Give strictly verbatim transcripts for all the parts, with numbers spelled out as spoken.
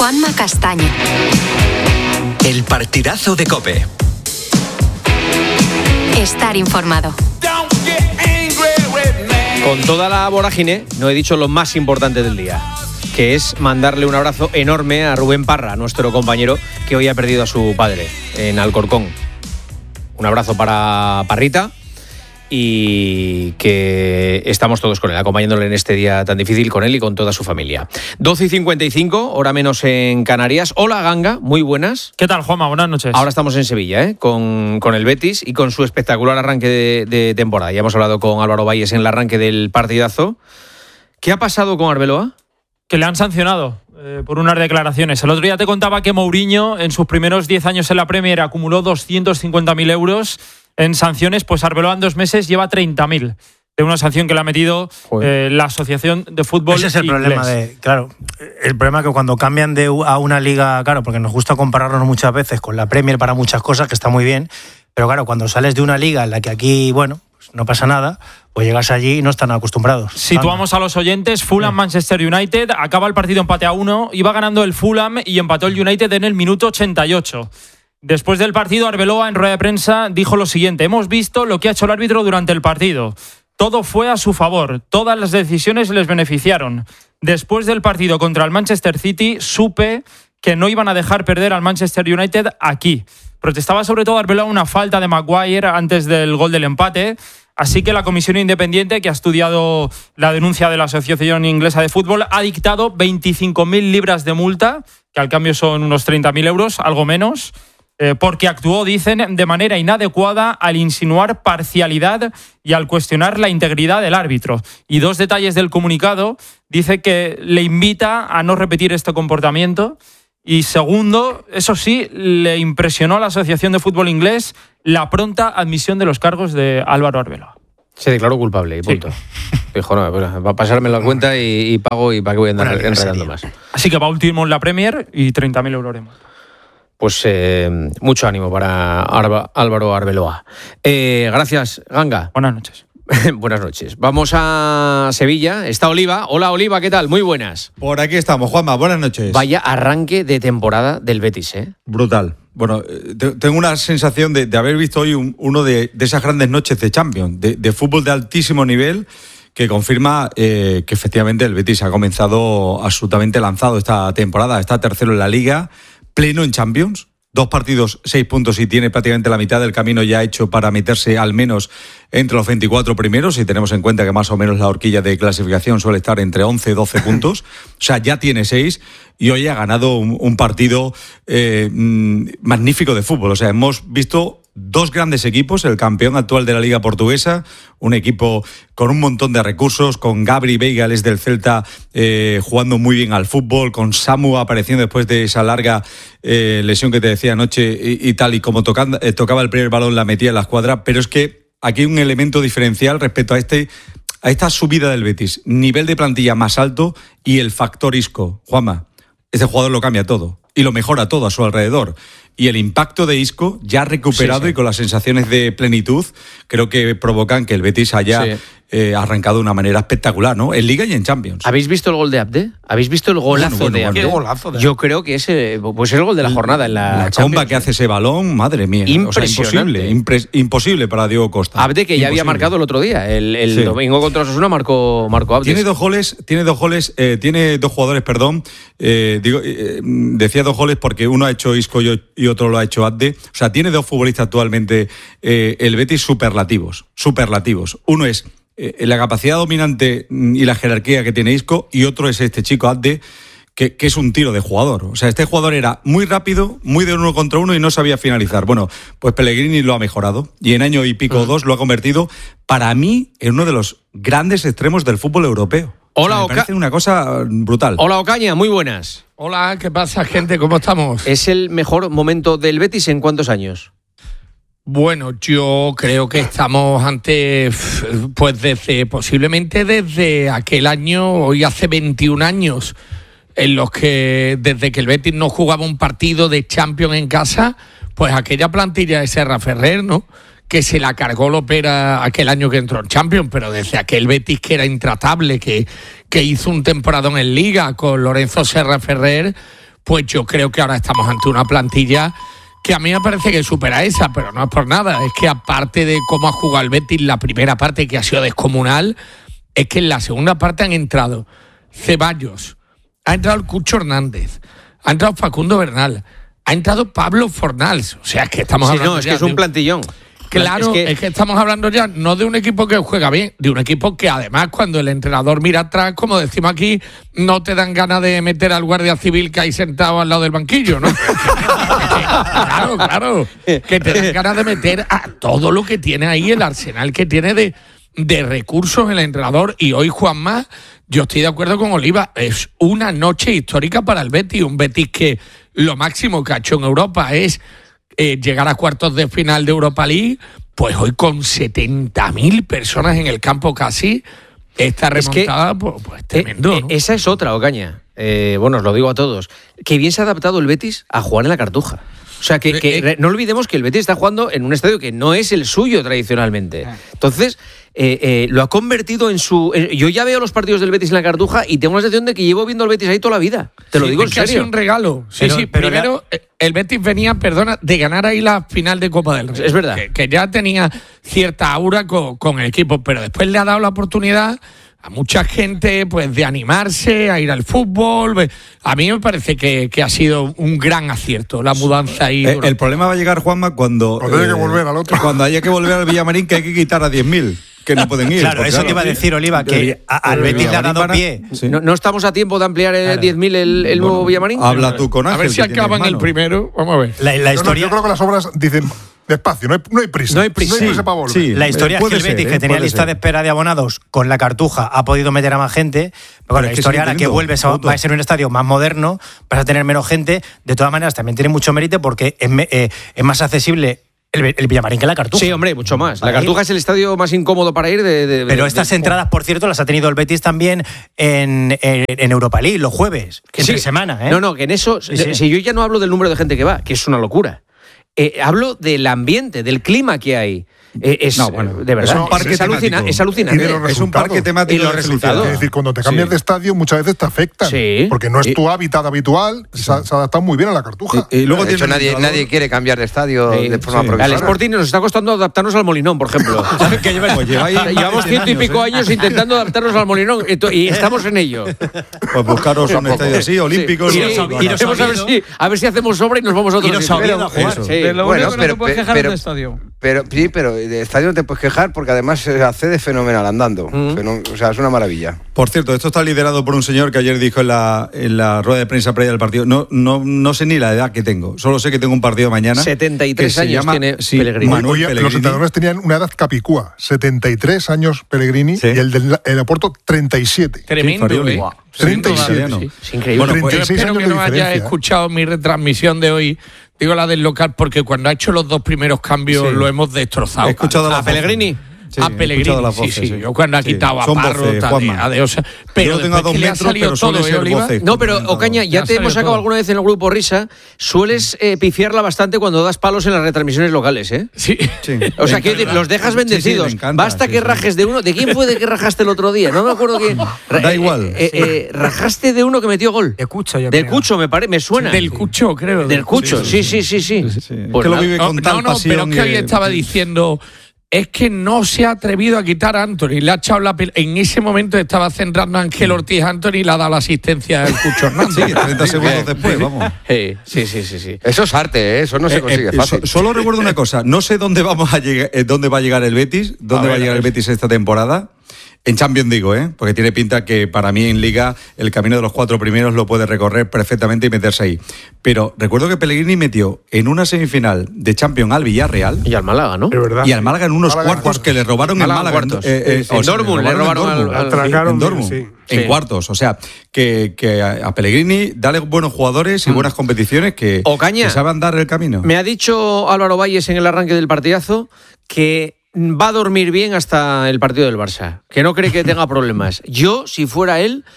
Juanma Castaño. El partidazo de COPE. Estar informado. Con toda la vorágine, no he dicho lo más importante del día, que es mandarle un abrazo enorme a Rubén Parra, nuestro compañero, que hoy ha perdido a su padre en Alcorcón. Un abrazo para Parrita y que estamos todos con él, acompañándole en este día tan difícil, con él y con toda su familia. doce y cincuenta y cinco, hora menos en Canarias. Hola, Ganga, muy buenas. ¿Qué tal, Juanma? Buenas noches. Ahora estamos en Sevilla, ¿eh? con, con el Betis y con su espectacular arranque de, de temporada. Ya hemos hablado con Álvaro Valles en el arranque del partidazo. ¿Qué ha pasado con Arbeloa? Que le han sancionado eh, por unas declaraciones. El otro día te contaba que Mourinho, en sus primeros diez años en la Premier, acumuló doscientos cincuenta mil euros en sanciones. Pues Arbeloa en dos meses lleva treinta mil de una sanción que le ha metido eh, la Asociación de Fútbol Ese es el inglés. problema de, claro, el problema es que cuando cambian de a una liga, claro, porque nos gusta compararnos muchas veces con la Premier para muchas cosas, que está muy bien, pero claro, cuando sales de una liga en la que aquí, bueno, pues no pasa nada, pues llegas allí y no están acostumbrados. Situamos a los oyentes. Fulham-Manchester United. Acaba el partido empate a uno. Iba ganando el Fulham y empató el United en el minuto ochenta y ocho. Después del partido, Arbeloa, en rueda de prensa, dijo lo siguiente: hemos visto lo que ha hecho el árbitro durante el partido. Todo fue a su favor. Todas las decisiones les beneficiaron. Después del partido contra el Manchester City, supe que no iban a dejar perder al Manchester United aquí. Protestaba sobre todo Arbeloa una falta de Maguire antes del gol del empate. Así que la comisión independiente, que ha estudiado la denuncia de la Asociación Inglesa de Fútbol, ha dictado veinticinco mil libras de multa, que al cambio son unos treinta mil euros, algo menos, eh, porque actuó, dicen, de manera inadecuada al insinuar parcialidad y al cuestionar la integridad del árbitro. Y dos detalles del comunicado: dice que le invita a no repetir este comportamiento. Y segundo, eso sí, le impresionó a la Asociación de Fútbol Inglés la pronta admisión de los cargos de Álvaro Arbeloa. Se declaró culpable y punto. Sí. Dijo, no, va a pasarme la cuenta y, y pago, y para qué voy a andar bueno, enredando más. Así que va último en la Premier y treinta mil euros de multa. Pues eh, mucho ánimo para Arba, Álvaro Arbeloa. Eh, gracias, Ganga. Buenas noches. Buenas noches. Vamos a Sevilla. Está Oliva. Hola, Oliva, ¿qué tal? Muy buenas. Por aquí estamos, Juanma. Buenas noches. Vaya arranque de temporada del Betis, ¿eh? Brutal. Bueno, tengo una sensación de, de haber visto hoy un, uno de, de esas grandes noches de Champions, de, de fútbol de altísimo nivel, que confirma eh, que efectivamente el Betis ha comenzado absolutamente lanzado esta temporada. Está tercero en la Liga, pleno en Champions. Dos partidos, seis puntos y tiene prácticamente la mitad del camino ya hecho para meterse al menos entre los veinticuatro primeros, si tenemos en cuenta que más o menos la horquilla de clasificación suele estar entre once y doce puntos. O sea, ya tiene seis y hoy ha ganado un, un partido eh, magnífico de fútbol. O sea, hemos visto dos grandes equipos, el campeón actual de la Liga Portuguesa, un equipo con un montón de recursos, con Gabri Veiga, el del Celta, eh, jugando muy bien al fútbol, con Samu apareciendo después de esa larga eh, lesión que te decía anoche y, y tal, y como tocando, eh, tocaba el primer balón la metía en la escuadra, pero es que aquí hay un elemento diferencial respecto a este a esta subida del Betis, nivel de plantilla más alto y el factor Isco. Juanma, este jugador lo cambia todo y lo mejora todo a su alrededor. Y el impacto de Isco, ya recuperado sí, sí. y con las sensaciones de plenitud, creo que provocan que el Betis haya sí. eh, arrancado de una manera espectacular, ¿no? En Liga y en Champions. ¿Habéis visto el gol de Abde? ¿Habéis visto el golazo bueno, bueno, de Abde? ¿Qué golazo de Abde? Yo creo que ese pues es el gol de la jornada en la, la Champions. comba que hace ese balón, madre mía. Impresionante. O sea, imposible, impre, imposible para Diego Costa. Abde, que ya imposible. había marcado el otro día, el, el sí. domingo contra Osasuna marcó, marcó Abde. Tiene dos goles, tiene dos goles, eh, tiene dos jugadores, perdón, eh, digo, eh, decía dos goles porque uno ha hecho Isco y otro lo ha hecho Abde. O sea, tiene dos futbolistas actualmente eh, el Betis superlativos, superlativos. Uno es eh, la capacidad dominante y la jerarquía que tiene Isco, y otro es este chico Abde, que, que es un tiro de jugador. O sea, este jugador era muy rápido, muy de uno contra uno y no sabía finalizar. Bueno, pues Pellegrini lo ha mejorado y en año y pico o dos lo ha convertido, para mí, en uno de los grandes extremos del fútbol europeo. Hola, o sea, me parece una cosa brutal. Hola, Ocaña, muy buenas. Hola, ¿qué pasa, gente? ¿Cómo estamos? ¿Es el mejor momento del Betis en cuántos años? Bueno, yo creo que estamos ante, pues desde, posiblemente desde aquel año, hoy hace veintiún años, en los que desde que el Betis no jugaba un partido de Champions en casa, pues aquella plantilla de Serra Ferrer, ¿no?, que se la cargó Lopera aquel año que entró en Champions, pero desde aquel Betis que era intratable, que, que hizo un temporadón en Liga con Lorenzo Serra Ferrer, pues yo creo que ahora estamos ante una plantilla que a mí me parece que supera esa, pero no es por nada. Es que aparte de cómo ha jugado el Betis la primera parte, que ha sido descomunal, es que en la segunda parte han entrado Ceballos, ha entrado el Cucho Hernández, ha entrado Facundo Bernal, ha entrado Pablo Fornals. O sea, es que estamos Sí, hablando no, es ya que es un de plantillón. Claro, Es que- es que estamos hablando ya no de un equipo que juega bien, de un equipo que además cuando el entrenador mira atrás, como decimos aquí, no te dan ganas de meter al guardia civil que hay sentado al lado del banquillo, ¿no? Claro, claro, que te dan ganas de meter a todo lo que tiene ahí, el arsenal que tiene de, de recursos el entrenador. Y hoy, Juanma, yo estoy de acuerdo con Oliva, es una noche histórica para el Betis, un Betis que lo máximo que ha hecho en Europa es eh, llegar a cuartos de final de Europa League, pues hoy con setenta mil personas en el campo casi, esta Es que, remontada, pues, pues tremendo, Eh, ¿no? eh, esa es otra, Ocaña. Eh, bueno, os lo digo a todos. Que bien se ha adaptado el Betis a jugar en la Cartuja. O sea, que, que Eh, eh. re- no olvidemos que el Betis está jugando en un estadio que no es el suyo tradicionalmente. Entonces, eh, eh, lo ha convertido en su... eh, yo ya veo los partidos del Betis en la Cartuja y tengo la sensación de que llevo viendo al Betis ahí toda la vida. Te lo Sí, digo es en que ha sido serio. un regalo. Sí, Pero- sí. pero Primero, eh, el Betis venía, perdona, de ganar ahí la final de Copa del Rey. Es verdad. Que, que ya tenía cierta aura con, con el equipo, pero después le ha dado la oportunidad a mucha gente pues de animarse, a ir al fútbol. Ve- A mí me parece que, que ha sido un gran acierto la mudanza ahí. Eh, durante- el problema va a llegar, Juanma, cuando, Cuando haya que volver al otro. cuando haya que volver al Villamarín, que hay que quitar a diez mil, que no pueden ir. Claro, porque, eso te iba a decir, Oliva, que a- al Betis le ha dado pie. Sí. ¿No, no estamos a tiempo de ampliar el Claro. diez mil el, el nuevo Villamarín? Habla tú con a Ángel. ver si que tiene acaban el mano. primero. Vamos a ver. La, la Yo, no, historia, yo creo que las obras dicen despacio, no hay, no hay prisa. No hay prisa. No hay prisa Sí, para volver. sí. la historia es que Puede el Betis, ser, que ¿eh? tenía Puede lista ser. de espera de abonados con la Cartuja, ha podido meter a más gente. Pero bueno, es la que historia sigue ahora que teniendo, vuelves a, punto. va a ser un estadio más moderno, vas a tener menos gente. De todas maneras, también tiene mucho mérito porque es, me- eh, es más accesible el, el Villamarín que la Cartuja. Sí, hombre, mucho más. La Para Cartuja ir. es el estadio más incómodo para ir de... de- Pero de- estas de- entradas, por cierto, las ha tenido el Betis también en, en, en Europa League, los jueves, entre Sí. semana. ¿eh? No, no, que en eso, Sí, sí. si yo ya no hablo del número de gente que va, que es una locura. Eh, hablo del ambiente, del clima que hay. Eh, es, No, bueno, de verdad, es un parque es, alucina- temático. es Y alucinante. de los Es un parque resultados. temático Y los de resultados. felicidad. Es decir, cuando te cambias Sí. de estadio muchas veces te afectan. Sí. Porque no es Y- tu hábitat habitual y se ha, se ha adaptado muy bien a la Cartuja. Y, y luego De hecho, tiene un nadie, entrenador- nadie quiere cambiar de estadio Sí, de forma sí. Al progresiva. Sporting nos está costando adaptarnos al Molinón, por ejemplo. Que lleva- pues lleváis más de Llevamos cien ciento y pico ¿eh? años intentando adaptarnos al Molinón y to- y estamos en ello. Pues buscaros un estadio así, olímpico. Sí, y sí, lo- Iros a- iros a hacemos a ver Oviedo. si, a ver si hacemos sobra y nos vamos a otro Iros a sitio. Oviedo a jugar. Eso. Sí. De lo Bueno, único que pero- no te puedes pero- quejar pero- del estadio. Pero sí, pero de estadio no te puedes quejar porque además se accede fenomenal andando. Feno- o sea, es una maravilla. Por cierto, esto está liderado por un señor que ayer dijo en la, en la rueda de prensa previa del partido. No, no, no sé ni la edad que tengo, solo sé que tengo un partido mañana. setenta y tres que se años llama, tiene sí, Pellegrini. Manuel Oye, los Pellegrini. entrenadores tenían una edad capicúa, setenta y tres años Pellegrini Sí. y el del aeropuerto treinta y siete. Tremendo, Farioli. ¿eh? treinta y siete. Italiano. Sí, es increíble. Bueno, Yo pues, treinta y seis espero años que de no haya diferencia, ¿eh? escuchado mi retransmisión de hoy, digo la del local, porque cuando ha hecho los dos primeros cambios Sí. lo hemos destrozado. he escuchado ¿A las voces. Pellegrini? Sí, a he Pellegrini, escuchado las sí, voces, sí, sí. Yo cuando ha Sí. quitado a Son Parro, voces, Tadea, Juanma. de- o sea, pero Yo lo tengo a después dos que le ha metros, salido pero suele todo, ¿eh, ser Oliva? voces. No, pero Complementado. Ocaña, ya Ya te salió hemos sacado todo. alguna vez en el grupo Risa. Sueles eh, pifiarla bastante cuando das palos en las retransmisiones locales, ¿eh? Sí. Sí. O sea, Le que encanta. los dejas Sí, sí, bendecidos. le encanta, Basta sí, que sí. rajes de uno. ¿De quién fue de que rajaste el otro día? No me acuerdo quién. Da Eh, igual. eh, eh, rajaste de uno que metió gol. De Cucho, yo Del creo. Cucho, me parece, me suena. Del Cucho, creo. Del Cucho, sí, sí, sí, sí. Sí. Pues que lo nada. vive No, con tal no, no, pasión. pero es que hoy que- estaba diciendo, es que no se ha atrevido a quitar a Anthony. Le ha echado la pel- En ese momento estaba centrando a Ángel Ortiz a Anthony y le ha dado la asistencia al Cucho Hernández. Sí, treinta segundos después, vamos. Eh, sí, sí, sí, sí. Eso es arte, ¿eh? Eso no se Eh, consigue eh, fácil. so- solo recuerdo una cosa, no sé dónde vamos a llegar, eh, dónde va a llegar el Betis, dónde A va a ver, llegar a el ver. Betis esta temporada. En Champions digo, ¿eh? Porque tiene pinta que para mí en Liga el camino de los cuatro primeros lo puede recorrer perfectamente y meterse ahí. Pero recuerdo que Pellegrini metió en una semifinal de Champions al Villarreal Y al Málaga, ¿no? Es verdad. y al Málaga en unos Málaga en cuartos cuartos. que le robaron Málaga en en Málaga. cuartos. eh, eh, En o sea, Dortmund le en robaron al- Dortmund. al- Atracaron, en Dortmund. sí. En Sí. cuartos. O sea, que, que a a Pellegrini dale buenos jugadores y buenas competiciones que, Ocaña. que saben dar el camino. Me ha dicho Álvaro Valles en el arranque del partidazo que va a dormir bien hasta el partido del Barça, que no cree que tenga problemas. Yo, si fuera él,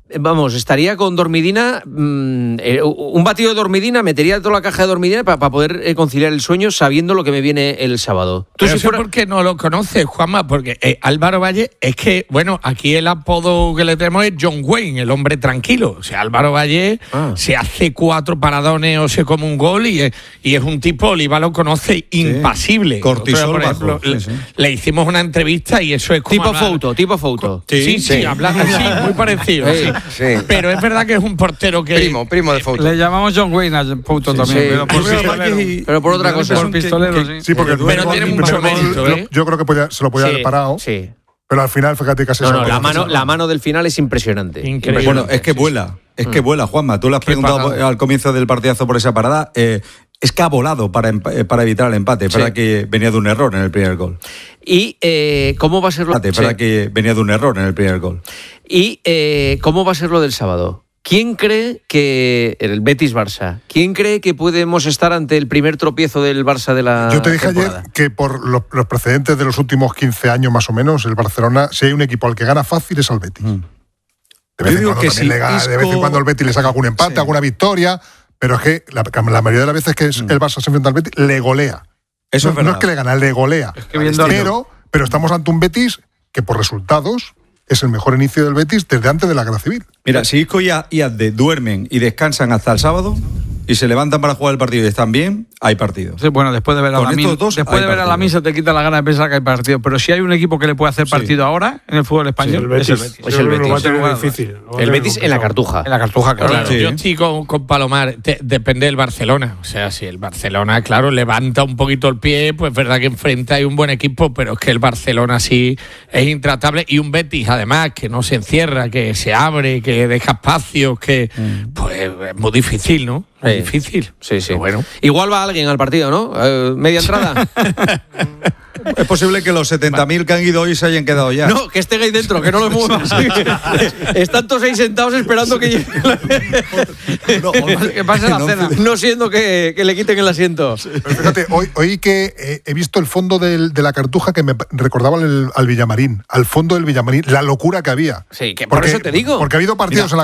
vamos, estaría con dormidina, mmm, eh, un batido de dormidina, metería toda la caja de dormidina para pa poder eh, conciliar el sueño sabiendo lo que me viene el sábado. ¿Tú si fuera... por qué no lo conoces, Juanma? Porque eh, Álvaro Valle es que, bueno, aquí el apodo que le tenemos es John Wayne, el hombre tranquilo. O sea, Álvaro Valle ah. se hace cuatro paradones o se come un gol y es, y es un tipo, Oliva lo conoce, impasible. Sí. Cortisol. Por ejemplo, bajo. le, Sí, sí. le hicimos una entrevista y eso es como tipo hablar... foto, tipo foto. Sí, sí, sí, sí. Habla, sí muy parecido. Sí. Sí. Sí. Pero es verdad que es un portero que... Primo, primo de foto. Le llamamos John Wayne a Foto sí, también, sí. pero, por Sí, pistolero. y, pero por otra cosa. Por pistolero, sí. Sí, porque el pero gol, tiene el mucho primer mérito, gol, ¿eh? Yo creo que podía, se lo podía sí, haber parado. Sí. Pero al final, fíjate casi No, se no, lo la hace. mano, la mano del final es impresionante. Increíble. Bueno, es que vuela, es que vuela, Juanma. Tú le has preguntado parada. al comienzo del partidazo por esa parada. Eh, es que ha volado para, para evitar el empate. Es Sí. verdad que venía de un error en el primer gol. ¿Y eh, cómo va a ser lo Es sí. verdad que venía de un error en el primer gol. ¿Y eh, cómo va a ser lo del sábado? ¿Quién cree que el Betis-Barça? ¿Quién cree que podemos estar ante el primer tropiezo del Barça de la Yo te dije temporada? ayer que por los, los precedentes de los últimos quince años más o menos, el Barcelona, si hay un equipo al que gana fácil es al Betis. Mm. De vez Yo en digo cuando que también sí, le gana, de vez en Isco- cuando el Betis le saca algún empate, Sí. alguna victoria, pero es que la, la mayoría de las veces que es el Barça se enfrenta al Betis, le golea. Eso no, es verdad. no es que le gana, le golea. que viendo- pero, pero estamos ante un Betis que por resultados es el mejor inicio del Betis desde antes de la Guerra Civil. Mira, si Isco y Azde duermen y descansan hasta el sábado y se levantan para jugar el partido y están bien, hay partido. Sí, bueno, después de ver a Con la estos misa, dos después hay de ver a la partido. misa te quita la gana de pensar que hay partido. Pero si hay un equipo que le puede hacer Sí. partido ahora en el fútbol español, el es el Betis. Betis. Es el Lo va a Betis. tener Bueno, difícil. Lo va a El tener Betis en la complicado. Cartuja. En la Cartuja, claro. Claro, Sí. yo estoy con, con Palomar, te- depende del Barcelona. O sea, si el Barcelona, claro, levanta un poquito el pie, pues es verdad que enfrente hay un buen equipo, pero es que el Barcelona sí es intratable. Y un Betis, además, que no se encierra, que se abre, que deja espacios, que pues es muy difícil, ¿no? Es Sí. difícil. Sí, sí. Pero bueno. Igual va alguien al partido, ¿no? Eh, media entrada. Es posible que los setenta mil que han ido hoy se hayan quedado ya. No, que esté ahí dentro, que no lo muevas. Están todos ahí sentados esperando que llegue. No, Que pase la no, cena. No siendo que, que le quiten el asiento. Pero fíjate, hoy, hoy que eh, he visto el fondo del- de la Cartuja que me recordaba al, al Villamarín, al fondo del Villamarín, la locura que había. Sí, que por eso te digo. Porque ha habido partidos Mira, en la